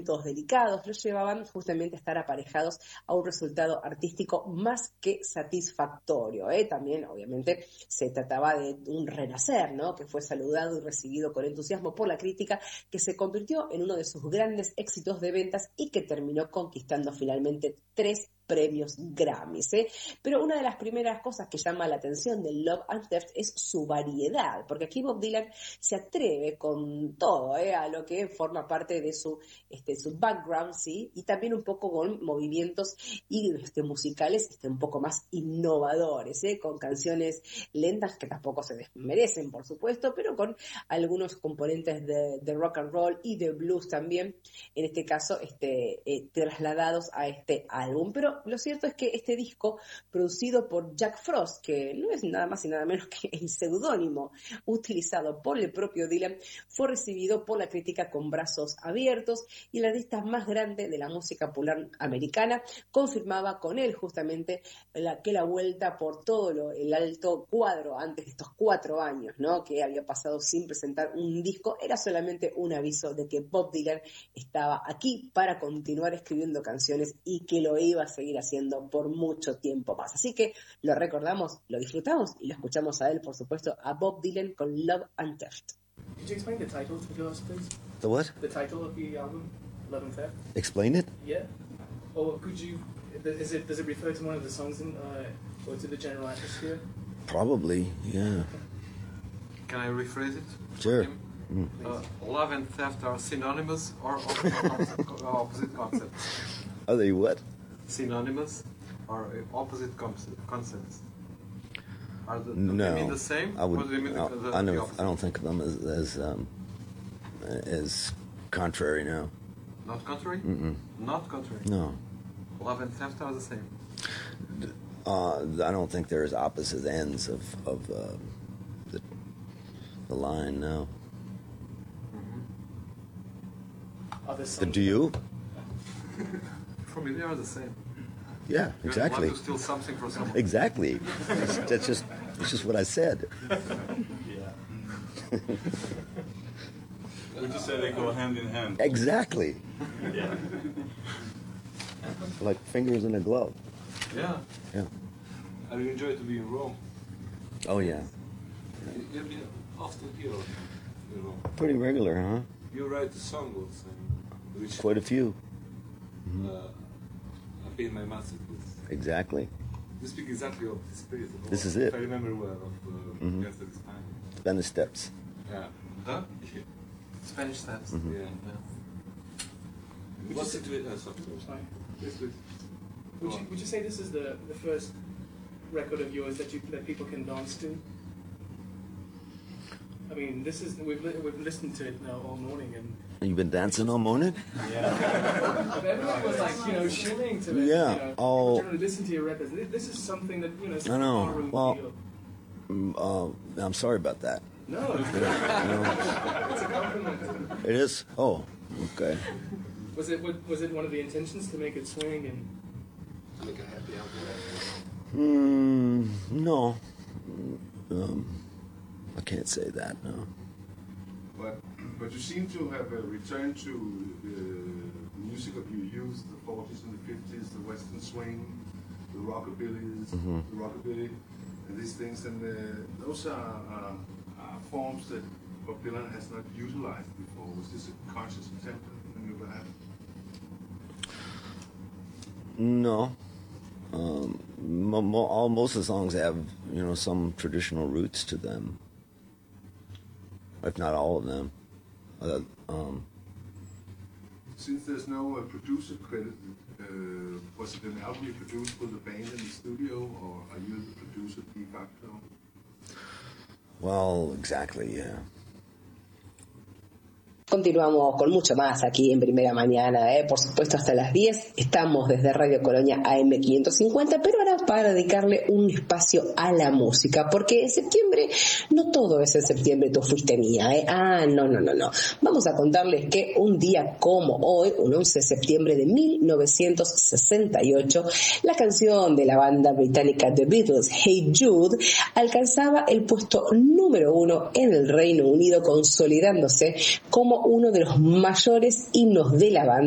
momentos delicados los llevaban justamente a estar aparejados a un resultado artístico más que satisfactorio. También, obviamente, se trataba de un renacer, ¿no? Que fue saludado y recibido con entusiasmo por la crítica, que se convirtió en uno de sus grandes éxitos de ventas y que terminó conquistando finalmente 3 premios Grammys. Pero una de las primeras cosas que llama la atención del Love and Theft es su variedad, porque aquí Bob Dylan se atreve con todo, a lo que forma parte de su background, ¿sí? Y también un poco con movimientos y musicales un poco más innovadores, con canciones lentas que tampoco se desmerecen, por supuesto, pero con algunos componentes de rock and roll y de blues también, en este caso trasladados a este álbum. Pero lo cierto es que este disco, producido por Jack Frost, que no es nada más y nada menos que el seudónimo utilizado por el propio Dylan, fue recibido por la crítica con brazos abiertos, y el artista más grande de la música popular americana confirmaba con él justamente que la vuelta por todo el alto cuadro antes de estos 4 años, ¿no?, que había pasado sin presentar un disco, era solamente un aviso de que Bob Dylan estaba aquí para continuar escribiendo canciones y que lo iba a seguir haciendo por mucho tiempo más. Así que lo recordamos, lo disfrutamos y lo escuchamos a él, por supuesto, a Bob Dylan con Love and Theft. Could you explain the title to us, please? The what? The title of the album, Love and Theft. Explain it? Yeah. Or could you? Does it refer to one of the songs or to the general atmosphere? Probably, yeah. Can I rephrase it? Sure. Love and theft are synonymous or opposite concepts? Are they what? Synonymous or opposite concepts? Are they No. mean the same? I would. Or do they mean the I opposite? don't think of them as contrary. No. Not contrary? Mm-mm. Not contrary? No. Love and theft are the same? I don't think there's opposite ends of the line. No. Do you? For me, they are the same. Yeah, exactly. You want to steal something from someone. Exactly. That's just what I said. Would you say they go hand in hand? Exactly. Yeah. Like fingers in a glove. Yeah. Yeah. Have you enjoyed to be in Rome? Oh yeah. You often here in Rome. Pretty regular, huh? You write the song also, which Quite a few. I paid my masterpiece. Exactly. You speak exactly of the spirit of This is If it. I remember well of Against the Spine. Spanish steps. Yeah. Huh? Yeah. Spanish steps. Yeah. What's it with us? Sorry. Yes, please. Would you say this is the first record of yours that people can dance to? I mean, this is we've listened to it now all morning, and You've been dancing all morning? everyone was like, shilling to it. Yeah. People generally listen to your records. This is something that I know. barroom Well, feel. I'm sorry about that. No, it's a compliment. It is? Oh, okay. Was it one of the intentions to make it swing and Make a happy album. No. I can't say that, no. But you seem to have returned to the music that you used, the 40s and the 50s, the Western swing, the rockabilly, and these things. And those are forms that Bob Dylan has not utilized before. Was this a conscious attempt on your behalf? No. Most of the songs have, some traditional roots to them. If not all of them. Since there's no producer credit, was it an album you produced with the band in the studio, or are you the producer de facto? Well, exactly, yeah. Continuamos con mucho más aquí en Primera Mañana, por supuesto hasta las 10. Estamos desde Radio Colonia AM550, pero ahora para dedicarle un espacio a la música, porque en septiembre no todo es en septiembre tú fuiste mía, no. Vamos a contarles que un día como hoy, un 11 de septiembre de 1968, la canción de la banda británica The Beatles, Hey Jude, alcanzaba el puesto número 1 en el Reino Unido, consolidándose como uno de los mayores himnos de la banda